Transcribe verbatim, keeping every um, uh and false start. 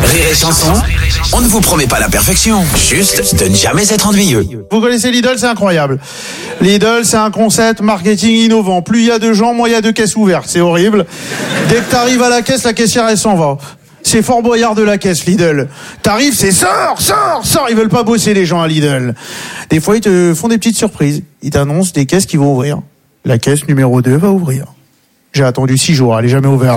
Rire et Chanson, on ne vous promet pas la perfection, juste de ne jamais être ennuyeux. Vous connaissez Lidl, c'est incroyable. Lidl, c'est un concept marketing innovant. Plus il y a de gens, moins il y a de caisses ouvertes. C'est horrible. Dès que t'arrives à la caisse, la caissière, elle s'en va. C'est Fort Boyard de la caisse, Lidl. T'arrives, c'est sors, sors, sors. Ils veulent pas bosser, les gens à Lidl. Des fois, ils te font des petites surprises. Ils t'annoncent des caisses qui vont ouvrir. La caisse numéro deux va ouvrir. J'ai attendu six jours, elle est jamais ouverte.